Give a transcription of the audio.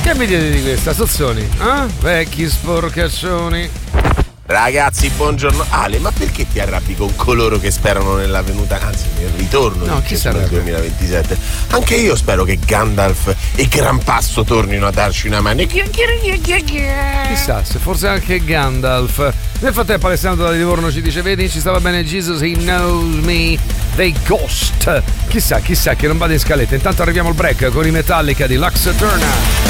Che mi dite di questa, Sozzoni? Vecchi sporcaccioni. Ragazzi, buongiorno. Ale, ma perché ti arrabbi con coloro che sperano nella venuta, anzi nel ritorno No, chi sarà nel 2027? Anche io spero che Gandalf e Gran Passo tornino a darci una mano. Chissà, se forse anche Gandalf. Nel frattempo Alessandro da Livorno ci dice: vedi, ci stava bene Jesus, he knows me, they ghost. Chissà che non vada in scaletta. Intanto arriviamo al break con i Metallica di Lux Eterna.